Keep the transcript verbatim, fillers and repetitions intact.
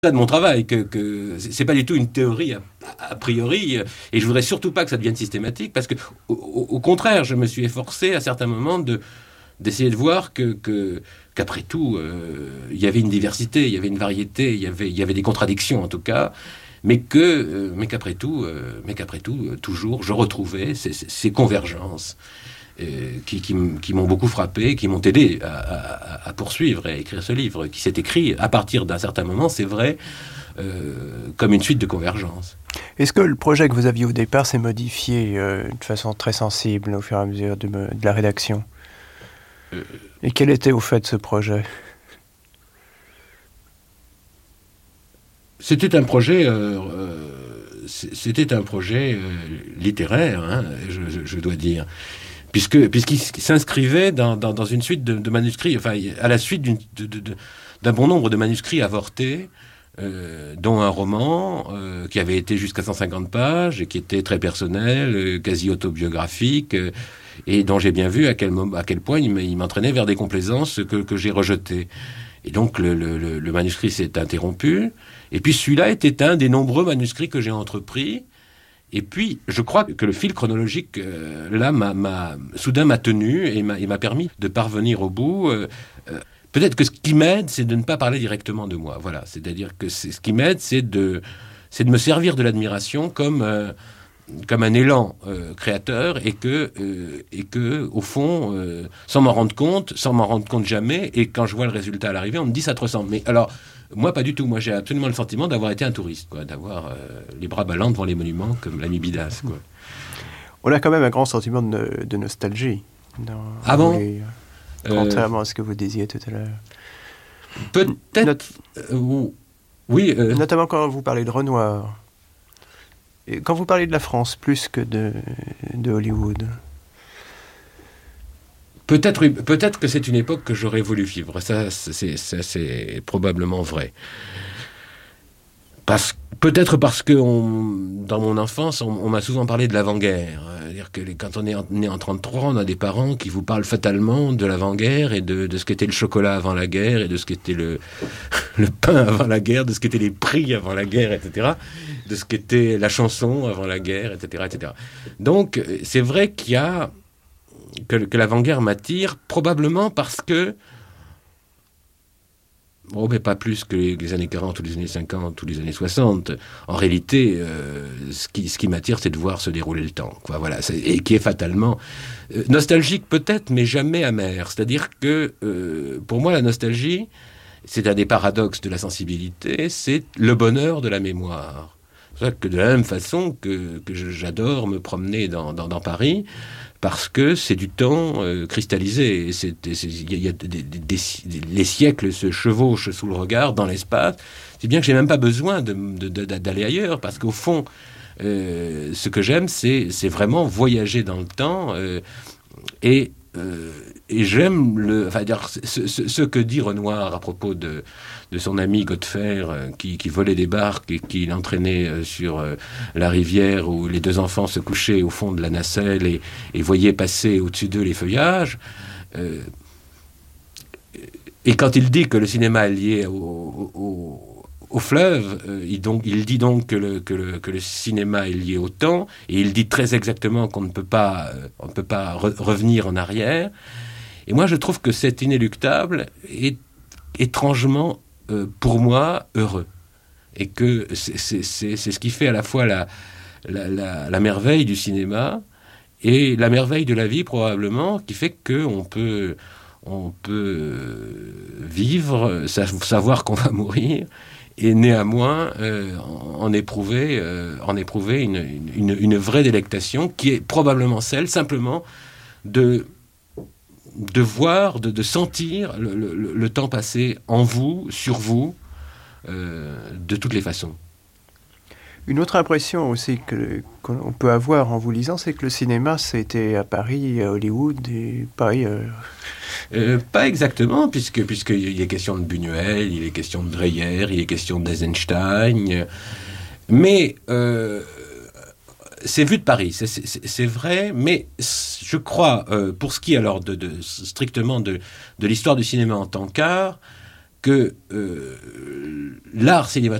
de mon travail, que, que c'est pas du tout une théorie a, a priori, et je voudrais surtout pas que ça devienne systématique, parce que au, au contraire, je me suis efforcé à certains moments de d'essayer de voir que, que qu'après tout, euh, il y avait une diversité, il y avait une variété, il y avait il y avait des contradictions en tout cas, mais que euh, mais qu'après tout, euh, mais qu'après tout, euh, toujours, je retrouvais ces, ces, ces convergences. Euh, qui, qui, qui m'ont beaucoup frappé, qui m'ont aidé à, à, à poursuivre et à écrire ce livre, qui s'est écrit à partir d'un certain moment, c'est vrai, euh, comme une suite de convergences. Est-ce que le projet que vous aviez au départ s'est modifié euh, de façon très sensible au fur et à mesure de, de la rédaction euh, Et quel était au fait ce projet? C'était un projet... Euh, euh, c'était un projet euh, littéraire, hein, je, je, je dois dire. Puisque, puisqu'il s'inscrivait dans, dans, dans une suite de, de manuscrits, enfin, à la suite d'une, de, de, de, d'un bon nombre de manuscrits avortés, euh, dont un roman euh, qui avait été jusqu'à cent cinquante pages, et qui était très personnel, euh, quasi autobiographique, euh, et dont j'ai bien vu à quel, à quel point il, il m'entraînait vers des complaisances que, que j'ai rejetées. Et donc le, le, le manuscrit s'est interrompu, et puis celui-là était un des nombreux manuscrits que j'ai entrepris. Et puis, je crois que le fil chronologique, euh, là, m'a, m'a, soudain m'a tenu et m'a, et m'a permis de parvenir au bout. Euh, euh, peut-être que ce qui m'aide, c'est de ne pas parler directement de moi. Voilà, c'est-à-dire que c'est, ce qui m'aide, c'est de, c'est de me servir de l'admiration comme, euh, comme un élan euh, créateur, et que, euh, et que, au fond, euh, sans m'en rendre compte, sans m'en rendre compte jamais, et quand je vois le résultat à l'arrivée, on me dit ça te ressemble. Mais alors... Moi, pas du tout. Moi, j'ai absolument le sentiment d'avoir été un touriste, quoi, d'avoir euh, les bras ballants devant les monuments, comme l'ami Bidas, quoi. On a quand même un grand sentiment de, de nostalgie. Dans, ah bon les, euh, Contrairement à ce que vous disiez tout à l'heure. Peut-être... Not- euh, oui. Euh... Notamment quand vous parlez de Renoir. Et quand vous parlez de la France, plus que de, de Hollywood. Peut-être, peut-être que c'est une époque que j'aurais voulu vivre. Ça, c'est, ça, c'est probablement vrai. Parce, peut-être parce que on, dans mon enfance, on, on m'a souvent parlé de l'avant-guerre. C'est-à-dire que les, quand on est né en trente-trois, on a des parents qui vous parlent fatalement de l'avant-guerre et de, de ce qu'était le chocolat avant la guerre, et de ce qu'était le, le pain avant la guerre, de ce qu'étaient les prix avant la guerre, et cetera. De ce qu'était la chanson avant la guerre, et cetera, et cetera. Donc, c'est vrai qu'il y a... Que, que l'avant-guerre m'attire, probablement parce que, bon, mais pas plus que les, les années quarante ou les années cinquante ou les années soixante. En réalité, euh, ce qui, ce qui m'attire, c'est de voir se dérouler le temps, quoi, voilà, c'est, et qui est fatalement euh, nostalgique peut-être, mais jamais amer. C'est-à-dire que, euh, pour moi, la nostalgie, c'est un des paradoxes de la sensibilité, c'est le bonheur de la mémoire. C'est ça que de la même façon que, que j'adore me promener dans, dans, dans Paris, parce que c'est du temps euh, cristallisé. Il y a des, des, des, les siècles se chevauchent sous le regard, dans l'espace. C'est bien que j'ai même pas besoin de, de, de, d'aller ailleurs, parce qu'au fond, euh, ce que j'aime, c'est, c'est vraiment voyager dans le temps. Euh, et, euh, et j'aime le, enfin, dire, ce, ce, ce que dit Renoir à propos de, de son ami Godefert, euh, qui, qui volait des barques et qui l'entraînait euh, sur euh, la rivière où les deux enfants se couchaient au fond de la nacelle et, et voyaient passer au-dessus d'eux les feuillages. Euh, et quand il dit que le cinéma est lié au, au, au fleuve, euh, il, donc, il dit donc que le, que, le, que le cinéma est lié au temps, et il dit très exactement qu'on ne peut pas, euh, on ne peut pas re- revenir en arrière. Et moi, je trouve que c'est inéluctable et étrangement, euh, pour moi, heureux. Et que c'est, c'est, c'est, c'est ce qui fait à la fois la, la, la, la merveille du cinéma et la merveille de la vie, probablement, qui fait qu'on peut, on peut vivre, savoir qu'on va mourir, et néanmoins euh, en éprouver, euh, en éprouver une, une, une vraie délectation, qui est probablement celle, simplement, de... de voir, de, de sentir le, le, le temps passé en vous, sur vous, euh, de toutes les façons. Une autre impression aussi que, qu'on peut avoir en vous lisant, c'est que le cinéma, c'était à Paris, à Hollywood et pas ailleurs. Euh, pas exactement, puisque, puisqu'il est question de Buñuel, il est question de Dreyer, il est question d'Eisenstein, mais... Euh, c'est vu de Paris, c'est, c'est, c'est vrai, mais je crois, euh, pour ce qui est alors de, de, strictement de, de l'histoire du cinéma en tant qu'art, que euh, l'art cinématographique